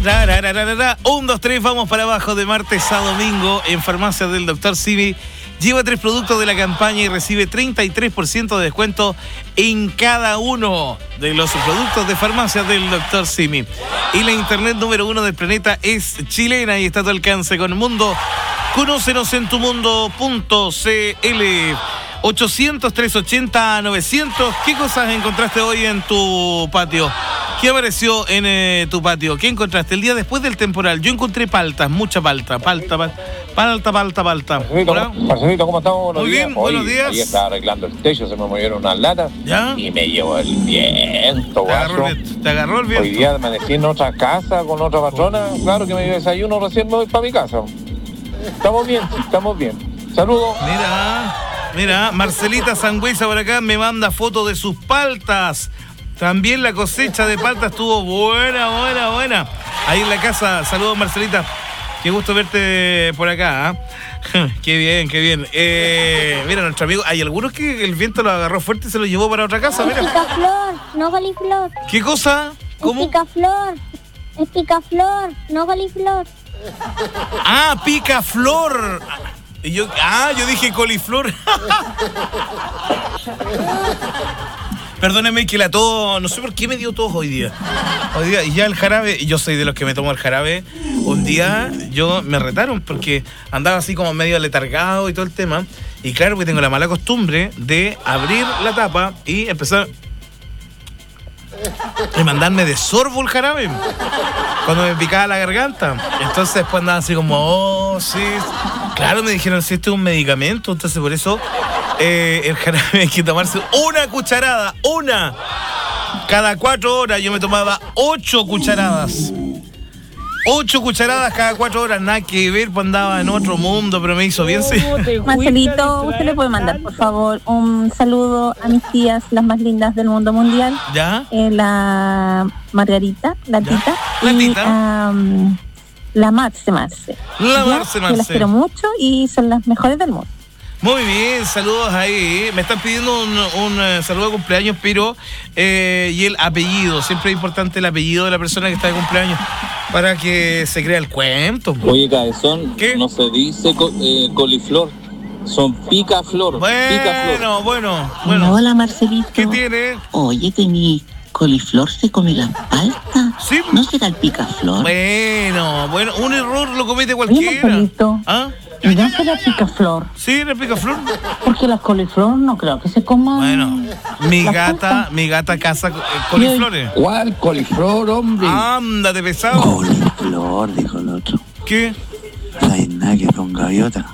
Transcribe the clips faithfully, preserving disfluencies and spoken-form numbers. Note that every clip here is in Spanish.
Un, dos, tres, vamos para abajo de martes a domingo en Farmacias del doctor Simi. Lleva tres productos de la campaña y recibe treinta y tres por ciento de descuento en cada uno de los productos de Farmacias del doctor Simi. Y la internet número uno del planeta es chilena y está a tu alcance con el mundo. Conócenos en tumundo punto c l. ochocientos, trescientos ochenta, novecientos. ¿Qué cosas encontraste hoy en tu patio? ¿Qué apareció en eh, tu patio? ¿Qué encontraste el día después del temporal? Yo encontré paltas, mucha palta, palta, palta, palta, palta, palta. Marcelito, ¿cómo estamos? Buenos Muy bien, días. buenos Hoy, días. Ahí estaba arreglando el techo, se me movieron unas latas. ¿Ya? Y me llevó el viento, Te agarró, guaso. el, te agarró el viento. Hoy día amanecí en otra casa con otra patrona. Claro que me desayuno, recién me voy para mi casa. Estamos bien, estamos bien. Saludos. Mira, mira, Marcelita Sangüesa por acá me manda fotos de sus paltas. También la cosecha de paltas estuvo buena, buena, buena. Ahí en la casa, saludos Marcelita. Qué gusto verte por acá. ¿eh? Qué bien, qué bien. Eh, mira, nuestro amigo, hay algunos que el viento lo agarró fuerte y se lo llevó para otra casa. Mira. Es picaflor, no coliflor. ¿Qué cosa? ¿Cómo? Es picaflor, es picaflor, no coliflor. Ah, picaflor. Y yo, ah, yo dije coliflor. Perdóneme que la tos, no sé por qué me dio tos hoy día. Hoy día, y ya el jarabe, yo soy de los que me tomo el jarabe. Un día yo me retaron porque andaba así como medio letargado y todo el tema. Y claro que tengo la mala costumbre de abrir la tapa y empezar a mandarme de sorbo el jarabe cuando me picaba la garganta. Entonces después andaba así como, oh, sí. Claro, me dijeron, si este es un medicamento, entonces por eso eh, el jarabe hay que tomarse una cucharada, una. Cada cuatro horas yo me tomaba ocho cucharadas. Ocho cucharadas cada cuatro horas, nada que ver, pues andaba en otro mundo, pero me hizo bien, sí. Marcelito, ¿usted le puede mandar, por favor, un saludo a mis tías, las más lindas del mundo mundial? ¿Ya? Eh, la Margarita, la ¿Ya? Tita. La y, Tita. Um, la Marce Marce. La ¿Ya? Marce Yo Marce. las quiero mucho y son las mejores del mundo. Muy bien, saludos ahí. Me están pidiendo un, un uh, saludo de cumpleaños, pero eh, y el apellido. Siempre es importante el apellido de la persona que está de cumpleaños para que se crea el cuento. Oye, cabezón, ¿Qué? no se dice co- eh, coliflor, son picaflor. Picaflor. Bueno, bueno, bueno. Hola, Marcelito. ¿Qué tiene? Oye, que mi coliflor se come la palta. Sí. ¿No será el picaflor? Bueno, bueno, un error lo comete Oye, cualquiera. Marcelito, ¿Ah? ¿y no será picaflor? Sí, era picaflor. Porque las coliflor no creo que se coman. Bueno, mi la gata, fruta. mi gata caza eh, coliflores. ¿Cuál coliflor, hombre? Ándate pesado. Coliflor, dijo el otro. ¿Qué? No hay nada que con gaviota.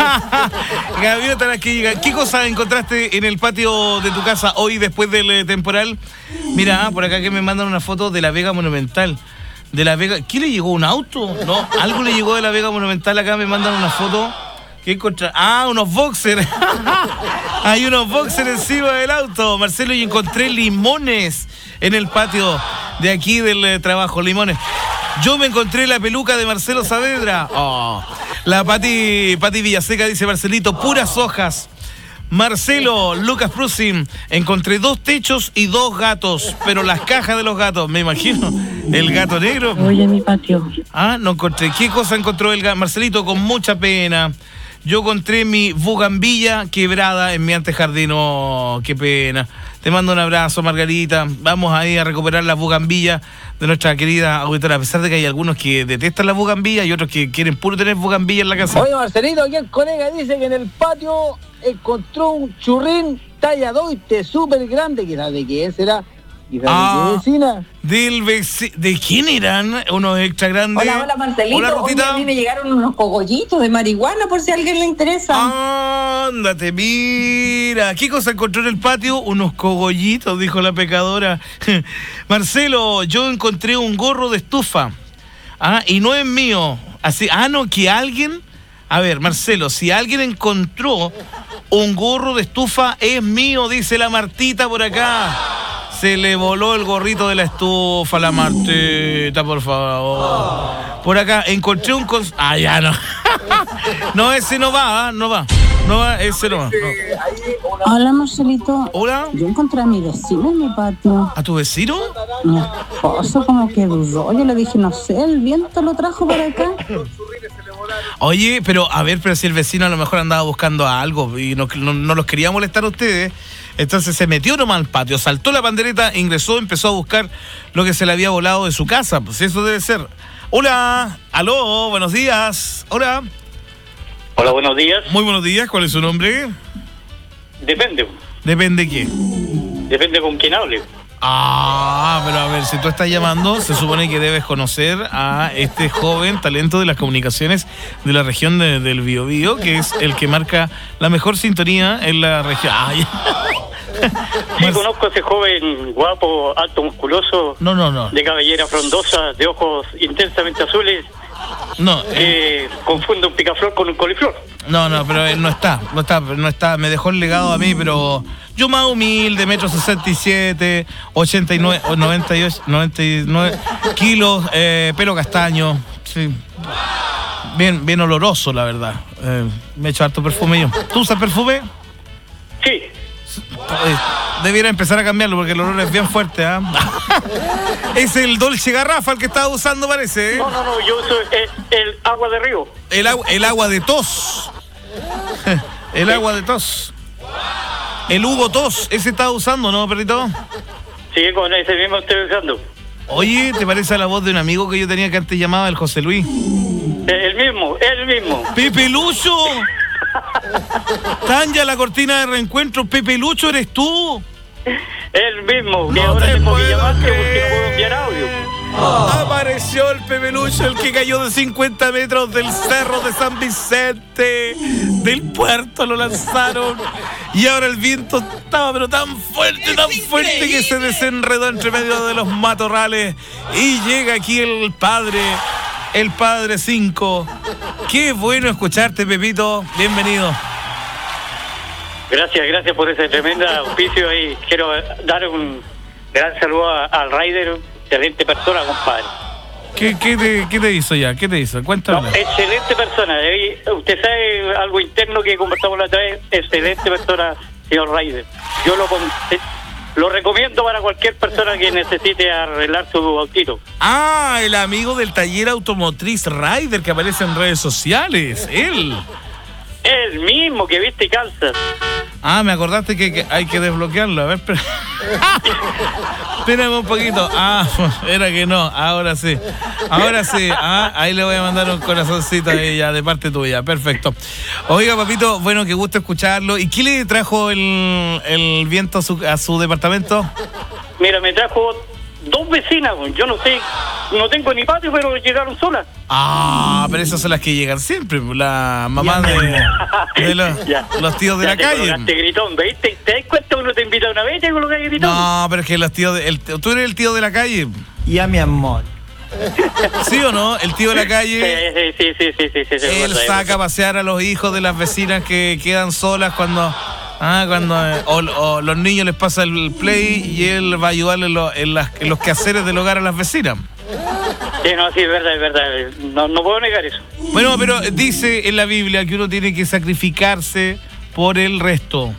Gaviota la que llega. ¿Qué cosas encontraste en el patio de tu casa hoy después del eh, temporal? Mira, por acá que me mandan una foto de la Vega Monumental. De la Vega. ¿Qué le llegó? ¿Un auto? No, algo le llegó de la Vega Monumental. Acá me mandan una foto. ¿Qué encontraron? Ah, unos boxers. Hay unos boxers encima del auto, Marcelo, y encontré limones en el patio de aquí del eh, trabajo. Limones. Yo me encontré la peluca de Marcelo Saavedra. Oh. La Pati, Pati Villaseca dice, Marcelito, puras hojas. Marcelo, Lucas Prusin, encontré dos techos y dos gatos, pero las cajas de los gatos, me imagino, el gato negro. Oye, mi patio. Ah, no encontré. ¿Qué cosa encontró el gato? Marcelito, con mucha pena. Yo encontré mi bugambilla quebrada en mi antejardín. Oh, qué pena. Te mando un abrazo, Margarita. Vamos ahí a recuperar la bugambilla de nuestra querida auditora. A pesar de que hay algunos que detestan la bugambilla y otros que quieren puro tener bugambilla en la casa. Oye, Marcelito, aquí el colega dice que en el patio encontró un churrín talla dos súper grande. ¿Quizás de quién será? ¿Quizás Ah. de qué vecina? Del veci- ¿De quién eran? Unos extra grandes. Hola, hola Marcelito. Hola, Oye, Rosita. a mí me llegaron unos cogollitos de marihuana por si a alguien le interesa. Ándate, mira. ¿Qué cosa encontró en el patio? Unos cogollitos, dijo la pecadora. Marcelo, yo encontré un gorro de estufa. Ah, y no es mío. Así, ah, no, que alguien. A ver, Marcelo, si alguien encontró un gorro de estufa, es mío, dice la Martita por acá. Se le voló el gorrito de la estufa a la Martita, por favor. Por acá, encontré un... Cons- ah, ya no. No, ese no va, ¿eh? no va. No va, ese no va. No. Hola, Marcelito. Hola. Yo encontré a mi vecino en mi patio. ¿A tu vecino? Mi esposo como que dudó. Yo le dije, no sé, el viento lo trajo para acá. Oye, pero a ver, pero si el vecino a lo mejor andaba buscando algo y no, no, no los quería molestar a ustedes, entonces se metió nomás al patio, saltó la pandereta, ingresó, empezó a buscar lo que se le había volado de su casa. Pues eso debe ser. Hola, aló, buenos días. Hola. Hola, buenos días. Muy buenos días, ¿cuál es su nombre? Depende. ¿Depende qué? Depende con quién hable. Ah, pero a ver, si tú estás llamando, se supone que debes conocer a este joven talento de las comunicaciones de la región de, del Biobío, que es el que marca la mejor sintonía en la región. Ay. Sí, conozco a ese joven guapo, alto, musculoso, no, no, no. de cabellera frondosa, de ojos intensamente azules. No, eh, confunde un picaflor con un coliflor. No, no, pero él no está, no está, no está, me dejó el legado a mí, pero yo más humilde, metro sesenta y siete, ochenta y nueve, noventa y ocho, noventa y nueve kilos, eh, pelo castaño, sí, bien, bien oloroso, la verdad. Eh, me echo harto perfume yo. ¿Tú usas perfume? Sí. Eh, debiera empezar a cambiarlo porque el olor es bien fuerte, ¿ah? ¿eh? Es el Dolce Garrafa el que estaba usando, parece, ¿eh? No, no, no, yo uso el, el agua de río. El, agu el agua de tos. El sí. agua de tos. El Hugo Tos, ese estaba usando, ¿no, perrito? Sí, con ese mismo estoy usando. Oye, ¿te parece a la voz de un amigo que yo tenía que antes llamaba el José Luis? El mismo, el mismo. ¡Pepe Lucho! Tanja, la cortina de reencuentro, Pepe Lucho, ¿eres tú? El mismo, que no ahora tengo que llamarte creer. porque no puedo enviar audio. Oh. Apareció el Pepe Lucho, el que cayó de cincuenta metros del cerro de San Vicente, del puerto, lo lanzaron. Y ahora el viento estaba pero tan fuerte, tan fuerte que se desenredó entre medio de los matorrales. Y llega aquí el padre, el padre cinco. Qué bueno escucharte, Pepito. Bienvenido. Gracias, gracias por ese tremendo auspicio y quiero dar un gran saludo a, al Raider, excelente persona, compadre. ¿Qué, qué, te, ¿Qué te hizo ya? ¿Qué te hizo? Cuéntame. No, excelente persona. Usted sabe algo interno que conversamos la otra vez. Excelente persona, señor Raider. Yo lo, lo recomiendo para cualquier persona que necesite arreglar su autito. Ah, el amigo del taller automotriz Raider que aparece en redes sociales. Él. El mismo que viste y calza. Ah, me acordaste que, que hay que desbloquearlo. A ver, espera. Espérame un poquito. Ah, era que no. Ahora sí. Ahora sí. Ah, ahí le voy a mandar un corazoncito a ella de parte tuya. Perfecto. Oiga, papito, bueno, que gusto escucharlo. ¿Y qué le trajo el, el viento a su, a su departamento? Mira, me trajo dos vecinas. Yo no sé, no tengo ni patio, pero llegaron solas. Ah, pero esas son las que llegan siempre, la mamá de, de los, los tíos de ya la te calle. Colocaste gritón, ¿viste? ¿Te das cuenta que uno te invita una vez y te colocas gritón? No, pero es que los tíos de, el, tú eres el tío de la calle. Ya, mi amor. ¿Sí o no? El tío de la calle. Sí, sí, sí, sí, sí, sí, sí, él sí, saca a pasear a los hijos de las vecinas que quedan solas cuando ah cuando eh, o, o los niños les pasa el play y él va a ayudarle en, lo, en, las, en los quehaceres del hogar a las vecinas. Sí, no, sí, es verdad, es verdad. No, no puedo negar eso. Bueno, pero dice en la Biblia que uno tiene que sacrificarse por el resto.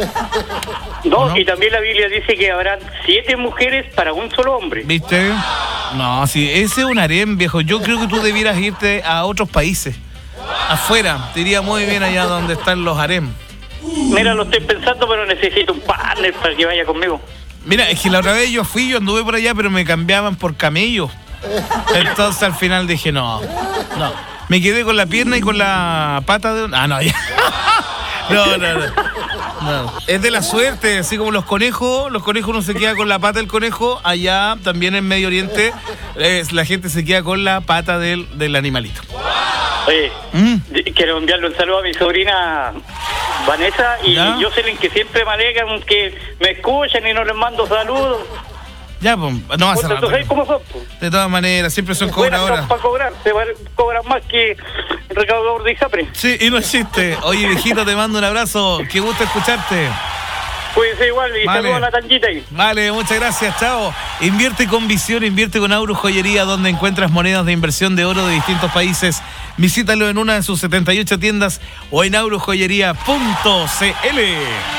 No, ¿no? Y también la Biblia dice que habrán siete mujeres para un solo hombre. ¿Viste? No, sí, ese es un harem, viejo. Yo creo que tú debieras irte a otros países. Afuera, te iría muy bien allá donde están los harem. Mira, lo estoy pensando, pero necesito un partner para que vaya conmigo. Mira, es que la otra vez yo fui, yo anduve por allá, pero me cambiaban por camellos. Entonces al final dije, no, no. Me quedé con la pierna y con la pata de un... Ah, no, ya. No, no, no. No. Es de la suerte, así como los conejos, los conejos uno se queda con la pata del conejo, allá también en Medio Oriente eh, la gente se queda con la pata del, del animalito. Oye, ¿Mm? quiero enviarle un saludo a mi sobrina Vanessa y ¿ya? Jocelyn, que siempre me alegan que me escuchan y no les mando saludos. Ya, pues, no va a cerrar. ¿Cómo son? De todas maneras, siempre son cobradoras. Para cobrar, se cobran más que el recaudador de ISAPRE. Sí, y no existe. Oye, viejito, te mando un abrazo. Qué gusto escucharte. Pues igual, y vale. saludos a la tanguita ahí. Vale, muchas gracias, chao. Invierte con visión, invierte con Aurus Joyería, donde encuentras monedas de inversión de oro de distintos países. Visítalo en una de sus setenta y ocho tiendas o en aurus joyería punto c l.